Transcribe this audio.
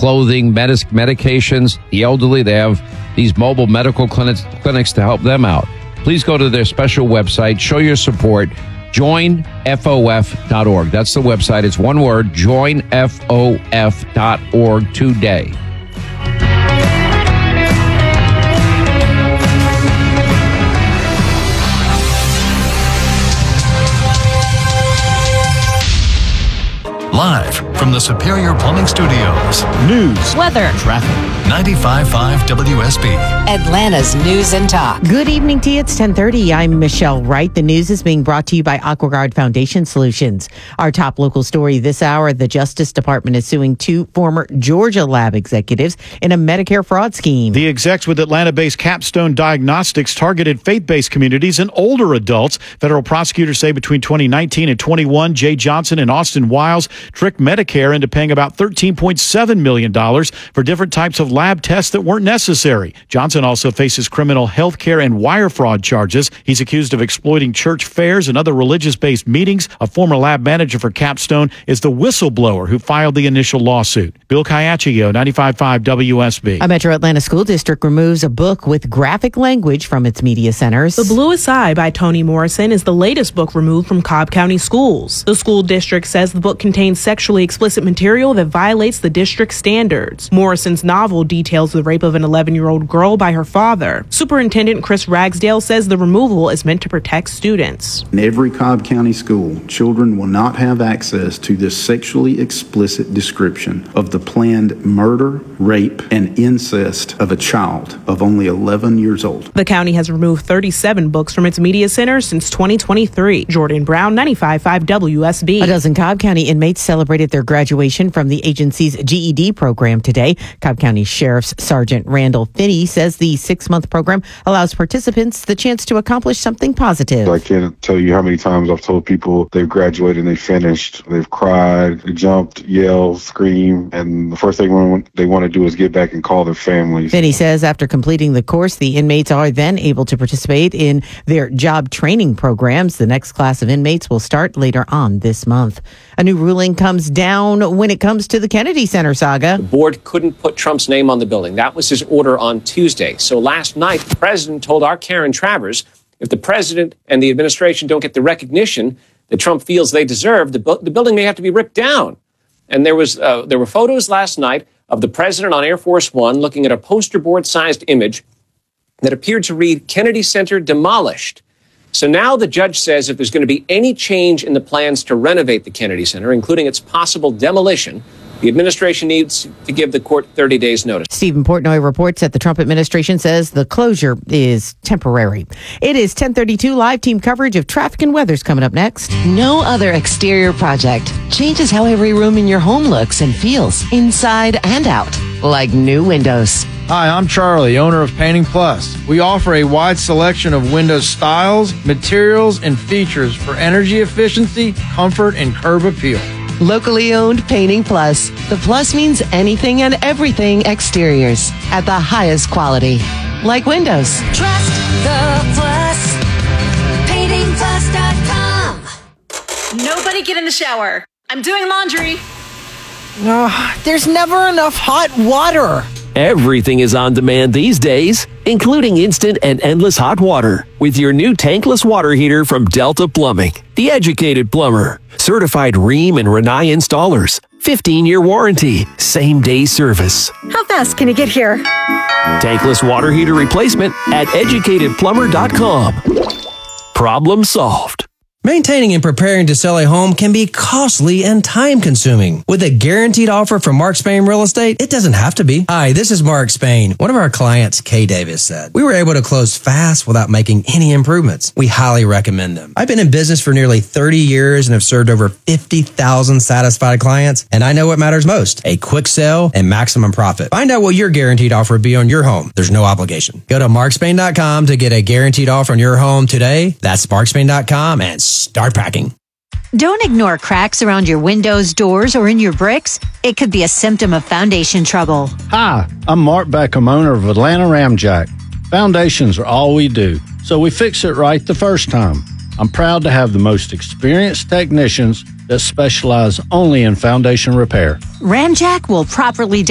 clothing, medications, the elderly. They have these mobile medical clinics to help them out. Please go to their special website, show your support, joinfof.org. That's the website. It's one word, joinfof.org today. Live from the Superior Plumbing Studios. News, weather, traffic. 95.5 WSB. Atlanta's News and Talk. Good evening to you. It's 10:30. I'm Michelle Wright. The news is being brought to you by AquaGuard Foundation Solutions. Our top local story this hour, the Justice Department is suing two former Georgia lab executives in a Medicare fraud scheme. The execs with Atlanta-based Capstone Diagnostics targeted faith-based communities and older adults. Federal prosecutors say between 2019 and 21, Jay Johnson and Austin Wiles tricked Medicare into paying about $13.7 million for different types of lab tests that weren't necessary. Johnson also faces criminal health care and wire fraud charges. He's accused of exploiting church fairs and other religious-based meetings. A former lab manager for Capstone is the whistleblower who filed the initial lawsuit. Bill Caiaccio, 95.5 WSB. A Metro Atlanta school district removes a book with graphic language from its media centers. The Bluest Eye by Toni Morrison is the latest book removed from Cobb County schools. The school district says the book contains sexually explicit material that violates the district's standards. Morrison's novel details the rape of an 11-year-old girl by her father. Superintendent Chris Ragsdale says the removal is meant to protect students. In every Cobb County school, children will not have access to this sexually explicit description of the planned murder, rape, and incest of a child of only 11 years old. The county has removed 37 books from its media center since 2023. Jordan Brown, 95.5 WSB. A dozen Cobb County inmates celebrated their graduation from the agency's GED program today. Cobb County Sheriff's Sergeant Randall Finney says the 6-month program allows participants the chance to accomplish something positive. I can't tell you how many times I've told people they've graduated and they finished. They've cried, they jumped, yelled, screamed, and the first thing they want to do is get back and call their families. Finney says after completing the course, the inmates are then able to participate in their job training programs. The next class of inmates will start later on this month. A new ruling comes down when it comes to the Kennedy Center saga. The board couldn't put Trump's name on the building. That was his order on Tuesday. So last night, the president told our Karen Travers, if the president and the administration don't get the recognition that Trump feels they deserve, the building may have to be ripped down. And there were photos last night of the president on Air Force One looking at a poster board-sized image that appeared to read Kennedy Center demolished. So now the judge says if there's going to be any change in the plans to renovate the Kennedy Center, including its possible demolition, the administration needs to give the court 30 days notice. Stephen Portnoy reports that the Trump administration says the closure is temporary. It is 10:32. Live team coverage of traffic and weather's coming up next. No other exterior project changes how every room in your home looks and feels, inside and out, like new windows. Hi, I'm Charlie, owner of Painting Plus. We offer a wide selection of window styles, materials, and features for energy efficiency, comfort, and curb appeal. Locally owned Painting Plus. The plus means anything and everything exteriors at the highest quality, like windows. Trust the Plus. PaintingPlus.com. Nobody get in the shower. I'm doing laundry. There's never enough hot water. Everything is on demand these days, including instant and endless hot water. With your new tankless water heater from Delta Plumbing, the educated plumber. Certified Rheem and Rinnai installers. 15-year warranty. Same-day service. How fast can it get here? Tankless water heater replacement at educatedplumber.com. Problem solved. Maintaining and preparing to sell a home can be costly and time-consuming. With a guaranteed offer from Mark Spain Real Estate, it doesn't have to be. Hi, this is Mark Spain. One of our clients, Kay Davis, said, we were able to close fast without making any improvements. We highly recommend them. I've been in business for nearly 30 years and have served over 50,000 satisfied clients, and I know what matters most, a quick sale and maximum profit. Find out what your guaranteed offer would be on your home. There's no obligation. Go to markspain.com to get a guaranteed offer on your home today. That's markspain.com and start packing. Don't ignore cracks around your windows, doors, or in your bricks. It could be a symptom of foundation trouble. Hi, I'm Mark Beckham, owner of Atlanta Ramjack. Foundations are all we do, so we fix it right the first time. I'm proud to have the most experienced technicians that specialize only in foundation repair. Ramjack will properly